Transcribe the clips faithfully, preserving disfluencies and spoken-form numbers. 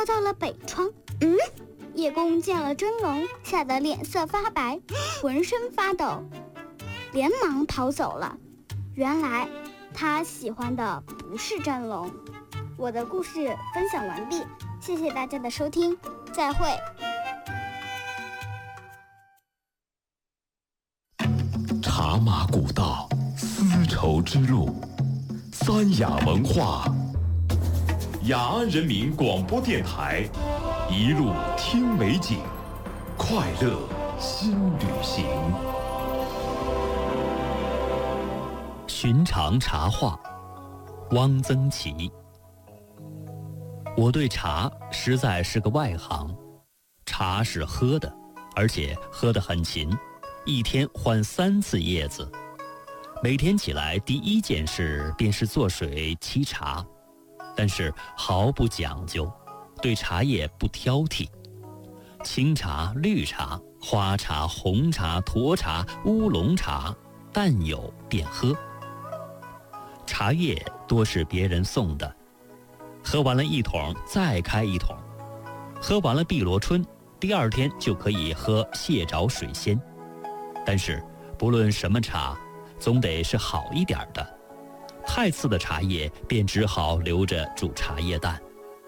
飘到了北窗。嗯，叶公见了真龙，吓得脸色发白，浑身发抖，连忙逃走了。原来他喜欢的不是真龙。我的故事分享完毕，谢谢大家的收听，再会。 茶马古道，丝绸之路，三雅文化，雅安人民广播电台，一路听美景，快乐新旅行。 寻常茶话，汪曾祺。我对茶实在是个外行，茶是喝的，而且喝得很勤，一天换三次叶子。每天起来第一件事便是做水沏茶，但是毫不讲究，对茶叶不挑剔。青茶、绿茶、花茶、红茶、沱茶、乌龙茶，但有便喝。茶叶多是别人送的，喝完了一桶再开一桶，喝完了碧螺春，第二天就可以喝蟹爪水仙。但是不论什么茶，总得是好一点的，太次的茶叶便只好留着煮茶叶蛋。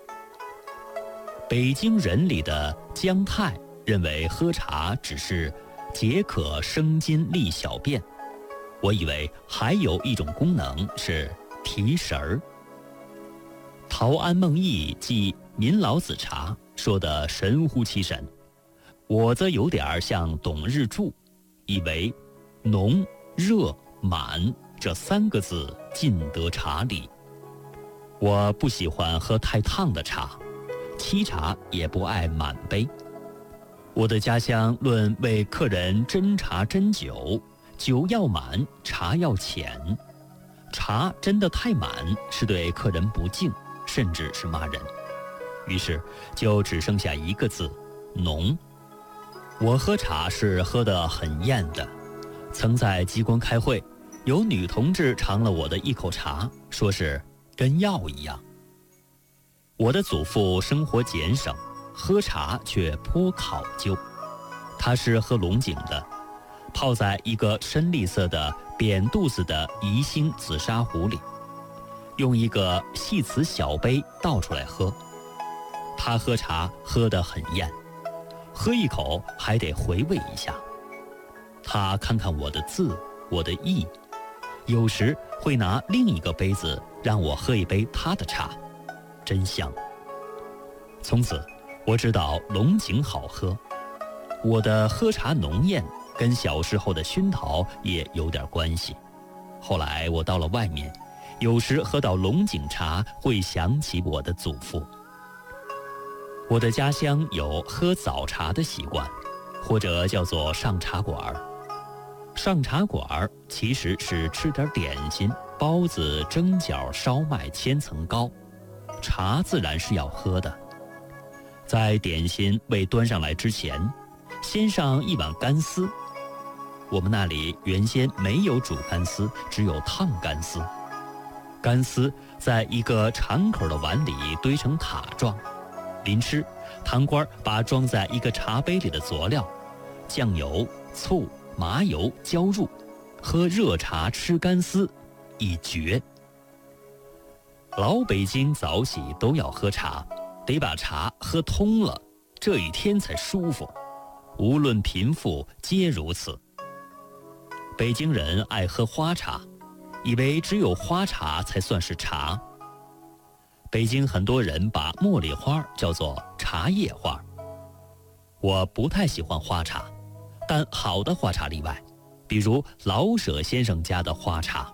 北京人里的姜太认为喝茶只是解渴生津利小便，我以为还有一种功能是提神儿。陶庵梦忆记民老子茶说得神乎其神，我则有点像董日柱，以为浓、热、满这三个字尽得茶理。我不喜欢喝太烫的茶，沏茶也不爱满杯。我的家乡论为客人斟茶斟酒，酒要满，茶要浅。茶斟得太满是对客人不敬，甚至是骂人。于是就只剩下一个字，浓。我喝茶是喝得很厌的。曾在机关开会，有女同志尝了我的一口茶，说是跟药一样。我的祖父生活俭省，喝茶却颇考究。他是喝龙井的，泡在一个深绿色的扁肚子的宜兴紫砂壶里，用一个细瓷小杯倒出来喝。他喝茶喝得很厌，喝一口还得回味一下。他看看我的字，我的意，有时会拿另一个杯子让我喝一杯他的茶，真香。从此我知道龙井好喝。我的喝茶浓艳跟小时候的熏陶也有点关系。后来我到了外面，有时喝到龙井茶会想起我的祖父。我的家乡有喝早茶的习惯，或者叫做上茶馆。上茶馆其实是吃点点心，包子、蒸饺、烧麦、千层糕，茶自然是要喝的。在点心未端上来之前，先上一碗干丝。我们那里原先没有煮干丝，只有烫干丝。干丝在一个敞口的碗里堆成塔状，临吃，堂倌把装在一个茶杯里的佐料酱油、醋、麻油浇入，喝热茶吃干丝，一绝。老北京早起都要喝茶，得把茶喝通了，这一天才舒服。无论贫富皆如此。北京人爱喝花茶，以为只有花茶才算是茶。北京很多人把茉莉花叫做茶叶花。我不太喜欢花茶，但好的花茶例外，比如老舍先生家的花茶。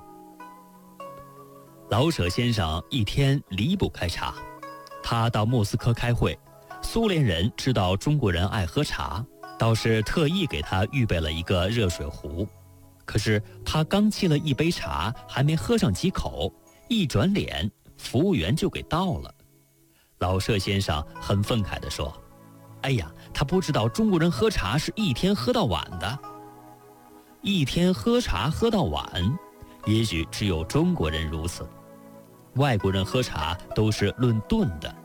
老舍先生一天离不开茶，他到莫斯科开会，苏联人知道中国人爱喝茶，倒是特意给他预备了一个热水壶。可是他刚沏了一杯茶，还没喝上几口，一转脸，服务员就给倒了。老舍先生很愤慨地说：哎呀，他不知道中国人喝茶是一天喝到晚的。一天喝茶喝到晚，也许只有中国人如此，外国人喝茶都是论顿的。